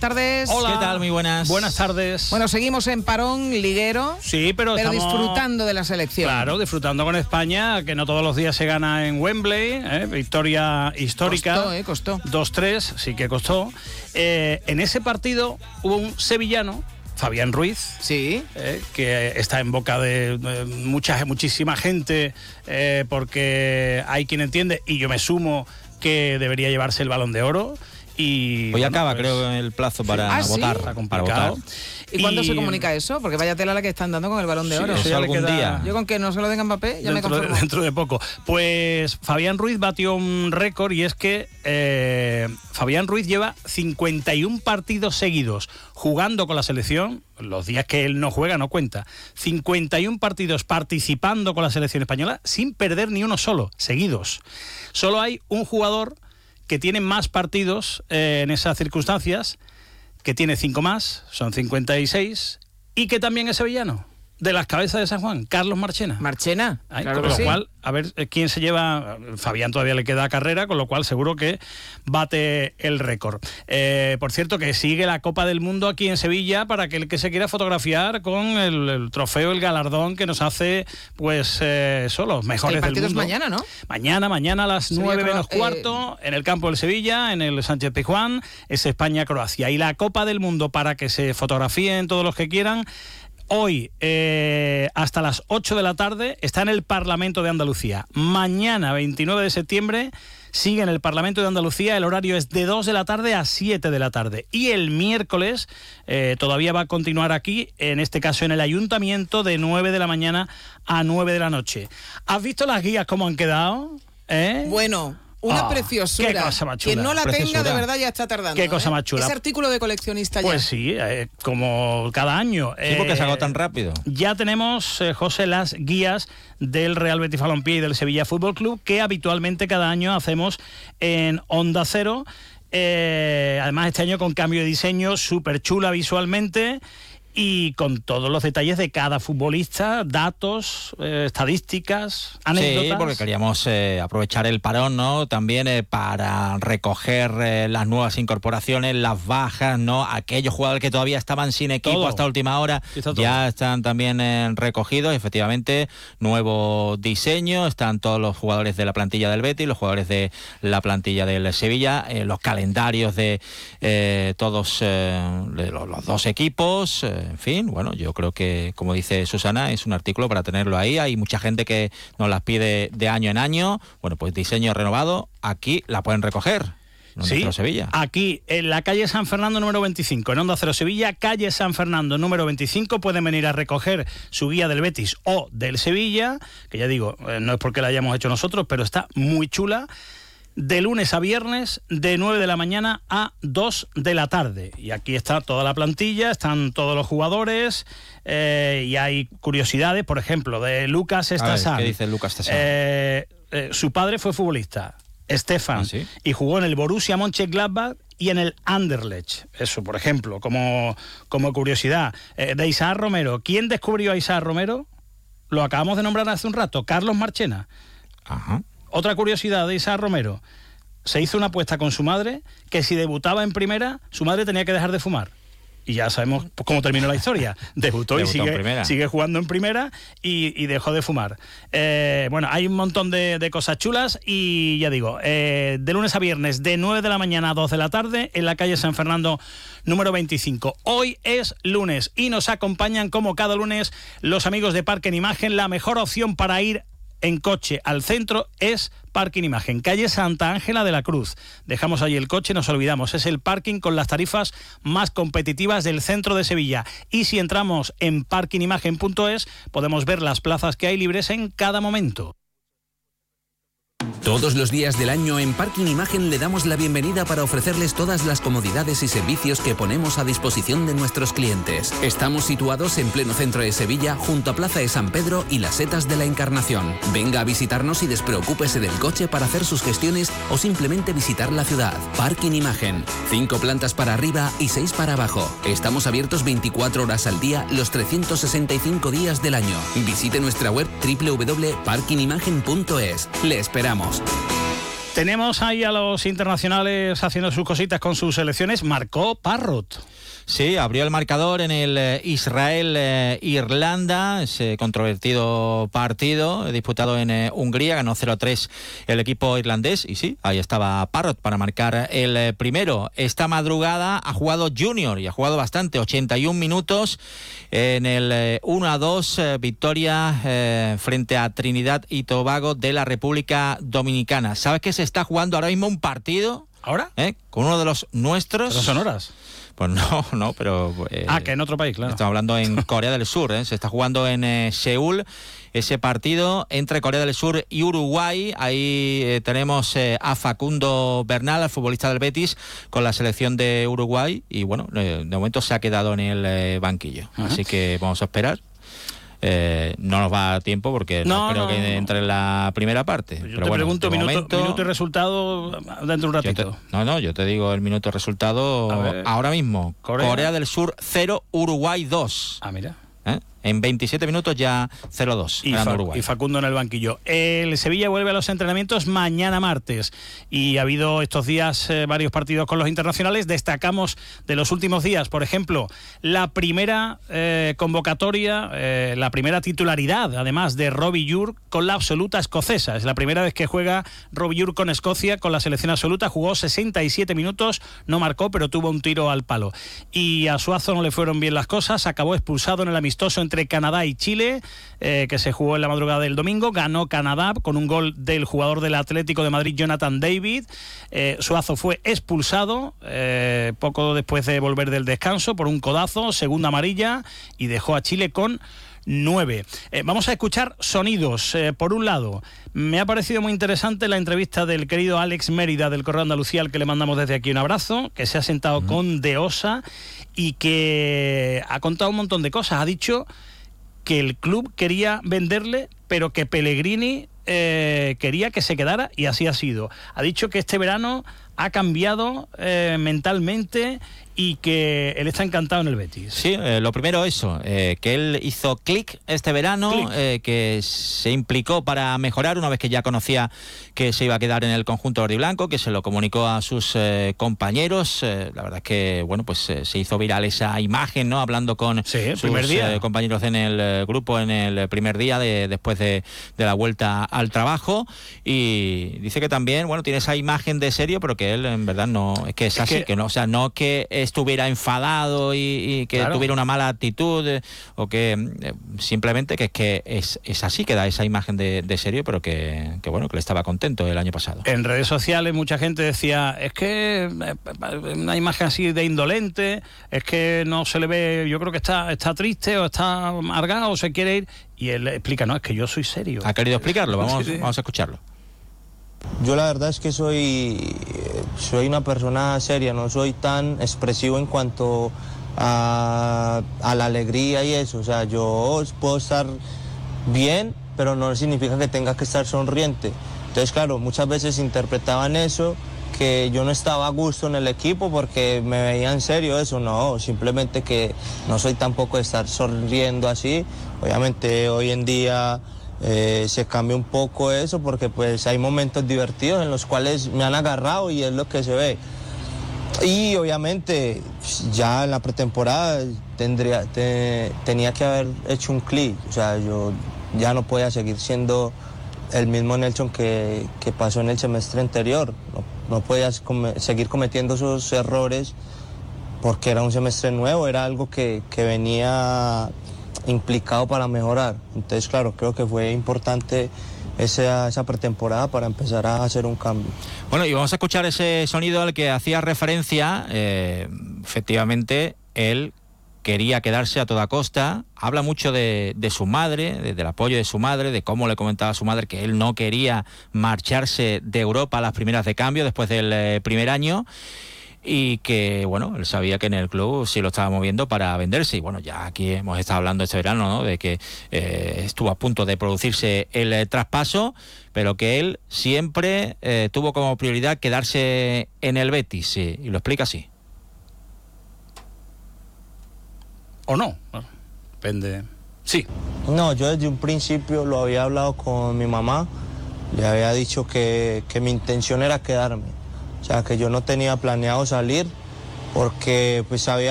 tardes. Hola. ¿Qué tal? Muy buenas. Buenas tardes. Bueno, seguimos en parón liguero. Sí, pero estamos disfrutando de la selección. Claro, disfrutando con España, que no todos los días se gana en Wembley, victoria histórica. Costó. 2-3, sí que costó. En ese partido hubo un sevillano, Fabián Ruiz, Sí. que está en boca de muchísima gente, porque hay quien entiende, y yo me sumo, que debería llevarse el Balón de Oro. Y hoy acaba, creo, el plazo para votar. ¿sí? Está complicado. ¿Y cuándo se comunica eso? Porque vaya tela la que están dando con el Balón de Oro. Eso algún día. Yo con que no se lo den a Mbappé ya me conformo. Dentro de poco. Pues Fabián Ruiz batió un récord, y es que Fabián Ruiz lleva 51 partidos seguidos jugando con la selección. Los días que él no juega no cuenta. 51 partidos participando con la selección española sin perder ni uno solo, seguidos. Solo hay un jugador que tiene más partidos en esas circunstancias, que tiene 5 más, son 56, y que también es sevillano, de las cabezas de San Juan, Carlos Marchena. Marchena, claro con que lo cual, a ver quién se lleva. Fabián todavía le queda carrera, con lo cual seguro que bate el récord. Por cierto, que sigue la Copa del Mundo aquí en Sevilla para que el que se quiera fotografiar con el trofeo, el galardón que nos hace, pues, los mejores del mundo. El partido es mañana, ¿no? Mañana a las 9 menos cuarto, en el campo del Sevilla, en el Sánchez Pizjuán, es España-Croacia. Y la Copa del Mundo, para que se fotografíen todos los que quieran, hoy, hasta las 8 de la tarde, está en el Parlamento de Andalucía. Mañana, 29 de septiembre, sigue en el Parlamento de Andalucía. El horario es de 2 de la tarde a 7 de la tarde. Y el miércoles todavía va a continuar aquí, en este caso en el Ayuntamiento, de 9 de la mañana a 9 de la noche. ¿Has visto las guías cómo han quedado? Bueno, una preciosura. Qué cosa más chula. Quien no la tenga, de verdad, ya está tardando. Qué cosa más chula. Es artículo de coleccionista ya. Pues sí, como cada año. Sí, porque se agotan rápido. Ya tenemos, José, las guías del Real Betis Balompié y del Sevilla Fútbol Club, que habitualmente cada año hacemos en Onda Cero. Además, este año con cambio de diseño, súper chula visualmente, y con todos los detalles de cada futbolista, datos, estadísticas, anécdotas. Sí, porque queríamos aprovechar el parón, ¿no? También para recoger las nuevas incorporaciones, las bajas, ¿no? Aquellos jugadores que todavía estaban sin equipo todo. hasta última hora, ya están también recogidos. Efectivamente, nuevo diseño, están todos los jugadores de la plantilla del Betis, los jugadores de la plantilla del Sevilla, los calendarios de todos los dos equipos. En fin, bueno, yo creo que, como dice Susana, es un artículo para tenerlo ahí. Hay mucha gente que nos las pide de año en año. Bueno, pues diseño renovado, aquí la pueden recoger. Sí, Sevilla. Aquí en la calle San Fernando número 25, en Onda Cero Sevilla, calle San Fernando número 25, pueden venir a recoger su guía del Betis o del Sevilla, que ya digo, no es porque la hayamos hecho nosotros, pero está muy chula. De lunes a viernes, de 9 de la mañana a 2 de la tarde. Y aquí está toda la plantilla, están todos los jugadores, y hay curiosidades, por ejemplo, de Lucas Estasán. ¿Qué dice Lucas Estasán? Su padre fue futbolista, Stefan, ¿sí? Y jugó en el Borussia Mönchengladbach y en el Anderlecht. Eso, por ejemplo, como curiosidad. De Isaac Romero. ¿Quién descubrió a Isaac Romero? Lo acabamos de nombrar hace un rato, Carlos Marchena. Ajá. Otra curiosidad de Isaac Romero, se hizo una apuesta con su madre que si debutaba en primera, su madre tenía que dejar de fumar. Y ya sabemos cómo terminó la historia. Debutó y sigue jugando en primera y dejó de fumar. Bueno, hay un montón de cosas chulas y ya digo, de lunes a viernes, de 9 de la mañana a 2 de la tarde, en la calle San Fernando número 25. Hoy es lunes y nos acompañan, como cada lunes, los amigos de Parking Imagen. La mejor opción para ir en coche al centro es Parking Imagen, calle Santa Ángela de la Cruz. Dejamos allí el coche, nos olvidamos. Es el parking con las tarifas más competitivas del centro de Sevilla. Y si entramos en parkingimagen.es, podemos ver las plazas que hay libres en cada momento. Todos los días del año en Parking Imagen le damos la bienvenida para ofrecerles todas las comodidades y servicios que ponemos a disposición de nuestros clientes. Estamos situados en pleno centro de Sevilla, junto a Plaza de San Pedro y las Setas de la Encarnación. Venga a visitarnos y despreocúpese del coche para hacer sus gestiones o simplemente visitar la ciudad. Parking Imagen, 5 plantas para arriba y 6 para abajo. Estamos abiertos 24 horas al día, los 365 días del año. Visite nuestra web www.parkingimagen.es. Le esperamos. Tenemos ahí a los internacionales haciendo sus cositas con sus selecciones. Marcó Parrot. Sí, abrió el marcador en el Israel-Irlanda, ese controvertido partido disputado en Hungría, ganó 0-3 el equipo irlandés y sí, ahí estaba Parrot para marcar el primero. Esta madrugada ha jugado Junior y ha jugado bastante, 81 minutos en el 1-2, victoria frente a Trinidad y Tobago de la República Dominicana. ¿Sabes que se está jugando ahora mismo un partido? ¿Ahora? Con uno de los nuestros. ¿Pero son horas? Pues no, pero... que en otro país, claro. Estamos hablando en Corea del Sur, se está jugando en Seúl ese partido entre Corea del Sur y Uruguay. Ahí tenemos a Facundo Bernal, el futbolista del Betis, con la selección de Uruguay y bueno, de momento se ha quedado en el banquillo. Así que vamos a esperar. No nos va a dar tiempo porque no creo que entre en la primera parte. Yo pero te bueno, pregunto minuto y resultado dentro de un ratito. Yo te digo el minuto y resultado ahora mismo. Corea del Sur 0, Uruguay 2. Ah, mira. En 27 minutos ya 0-2 Uruguay. Y Facundo en el banquillo. El Sevilla vuelve a los entrenamientos mañana martes y ha habido estos días varios partidos con los internacionales. Destacamos de los últimos días, por ejemplo, la primera convocatoria, la primera titularidad, además de Robbie Ure con la absoluta escocesa. Es la primera vez que juega Robbie Ure con Escocia, con la selección absoluta. Jugó 67 minutos, no marcó, pero tuvo un tiro al palo. Y a Suazo no le fueron bien las cosas, acabó expulsado en el amistoso entre Canadá y Chile, que se jugó en la madrugada del domingo. Ganó Canadá con un gol del jugador del Atlético de Madrid, Jonathan David. Suazo fue expulsado poco después de volver del descanso por un codazo, segunda amarilla, y dejó a Chile con 9. Vamos a escuchar sonidos. Por un lado, me ha parecido muy interesante la entrevista del querido Alex Mérida del Correo Andalucía, al que le mandamos desde aquí un abrazo, que se ha sentado con Deosa y que ha contado un montón de cosas. Ha dicho que el club quería venderle, pero que Pellegrini quería que se quedara, y así ha sido. Ha dicho que este verano ha cambiado mentalmente y que él está encantado en el Betis. Sí, lo primero eso, que él hizo clic este verano, que se implicó para mejorar una vez que ya conocía que se iba a quedar en el conjunto verde y blanco, que se lo comunicó a sus compañeros. La verdad es que bueno, pues se hizo viral esa imagen, ¿no? Hablando con sus compañeros en el grupo en el primer día después de la vuelta al trabajo, y dice que también, bueno, tiene esa imagen de serio, pero que él en verdad no, es que es así, que no, o sea, no que estuviera enfadado y que tuviera una mala actitud, o que simplemente que es así, que da esa imagen de serio, pero que bueno, que le estaba contento el año pasado. En redes sociales mucha gente decía, es que una imagen así de indolente, es que no se le ve, yo creo que está triste o está amargado o se quiere ir, y él explica, no, es que yo soy serio. ¿Ha querido explicarlo? Vamos a escucharlo. Yo la verdad es que soy una persona seria, no soy tan expresivo en cuanto a la alegría y eso. O sea, yo puedo estar bien, pero no significa que tenga que estar sonriente. Entonces, claro, muchas veces interpretaban eso, que yo no estaba a gusto en el equipo porque me veían serio. Eso no, simplemente que no soy tampoco de estar sonriendo así. Obviamente hoy en día se cambia un poco eso, porque pues hay momentos divertidos en los cuales me han agarrado y es lo que se ve. Y obviamente ya en la pretemporada tenía que haber hecho un clic. O sea, yo ya no podía seguir siendo el mismo Nelson que pasó en el semestre anterior. No podía seguir cometiendo esos errores porque era un semestre nuevo, era algo que venía implicado para mejorar. Entonces, claro, creo que fue importante esa pretemporada para empezar a hacer un cambio. Bueno, y vamos a escuchar ese sonido al que hacía referencia. Efectivamente, él quería quedarse a toda costa. Habla mucho de su madre, del apoyo de su madre, de cómo le comentaba a su madre que él no quería marcharse de Europa a las primeras de cambio después del primer año, y que, bueno, él sabía que en el club sí lo estaba moviendo para venderse. Y bueno, ya aquí hemos estado hablando este verano, ¿no?, de que estuvo a punto de producirse el traspaso, pero que él siempre tuvo como prioridad quedarse en el Betis, sí, y lo explica así. ¿O no? Bueno, depende. Sí. No, yo desde un principio lo había hablado con mi mamá, Le había dicho que mi intención era quedarme, o sea, que yo no tenía planeado salir porque pues había